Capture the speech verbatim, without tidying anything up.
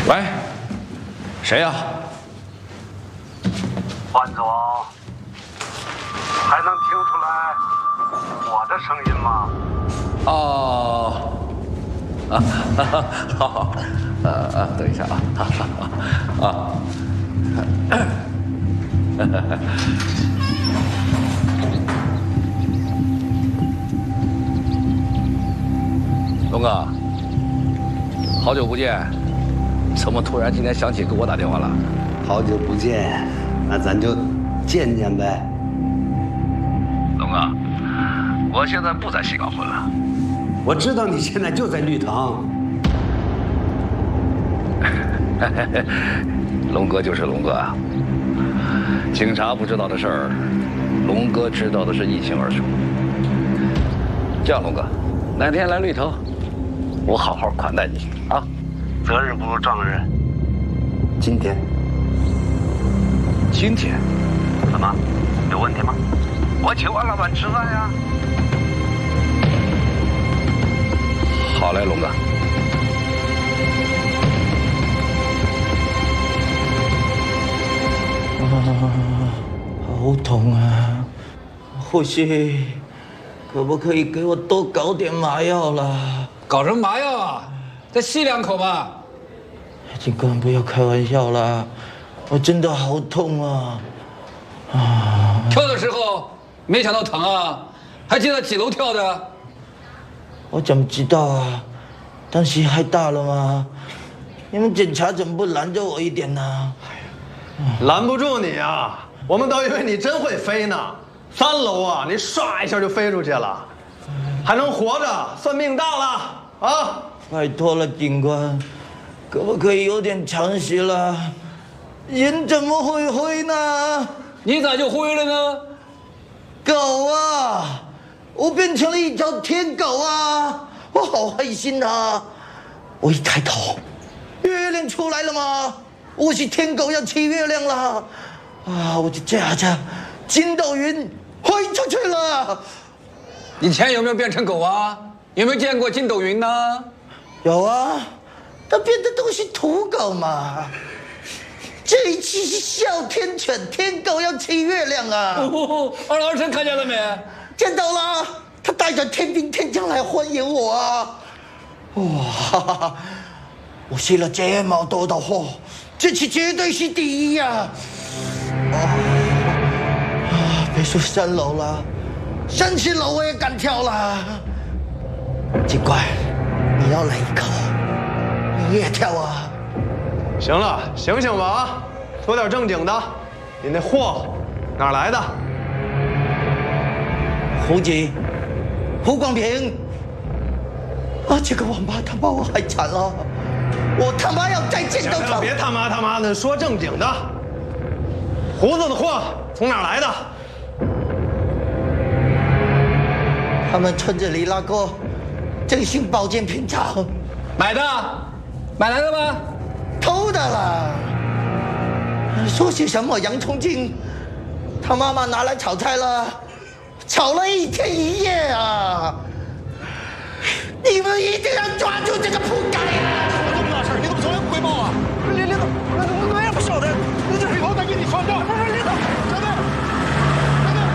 喂，谁呀？ 万总，还能听出来我的声音吗？ 哦，啊，好好，呃呃，等一下啊，啊，龙哥，好久不见，怎么突然今天想起给我打电话了？ 好久不见，那咱就见见呗。 龙哥，我现在不在西岗混了。 我知道你现在就在绿藤。 龙哥就是龙哥啊，警察不知道的事儿，龙哥知道的是一清二楚。这样，龙哥，哪天来绿藤，我好好款待你啊。 择日不如撞日。 今天， 今天， 怎么，有问题吗？我请王老板吃饭呀。 好嘞，龙哥。 啊，好痛啊！或许可不可以给我多搞点麻药啦？ 搞什么麻药啊？再吸两口吧。 警官，不要开玩笑啦，我真的好痛啊！啊！ 跳的时候没想到疼啊？还记得几楼跳的？ 我怎么知道啊？当时害大了吗？你们警察怎么不拦着我一点呢？ 拦不住你啊！我们都以为你真会飞呢。三楼啊，你唰一下就飞出去了，还能活着，算命大了啊！ 拜托了，警官，可不可以有点常识啦？人怎么会飞呢？ 你咋就灰了呢？ 狗啊！我变成了一条天狗啊！我好开心啊！我一抬头，月亮出来了吗？我是天狗要骑月亮了啊！我就驾着筋斗云飞出去了。 以前有没有变成狗啊？有没有见过筋斗云呢？ 有啊，它变的都是土狗嘛。这一期是哮天犬，天狗要骑月亮啊！ 哦，二老师看见了没？ 见到了，他带着天兵天将来欢迎我啊！哇，我卸了这么多的货，这次绝对是第一呀！啊！啊，别说三楼了，三十楼我也敢跳了。警官，你要来一口，你也跳啊！ 行了，醒醒吧啊！说点正经的，你那货哪儿来的？ 胡吉，胡广平，啊，这个王八他把我害惨了，我他妈要再见到他！ 别他妈他妈的，说正经的，胡子的货从哪儿来的？ 他们村子里那个振兴保健品厂买的，买来的吗？ 偷的啦！说些什么洋葱精，他妈妈拿来炒菜了。吵了一天一夜啊！你们一定要抓住这个铺盖啊！ 这么大事，你怎么从来不汇报啊？领领导，那怎么没人不晓得？那这以后再给你算账。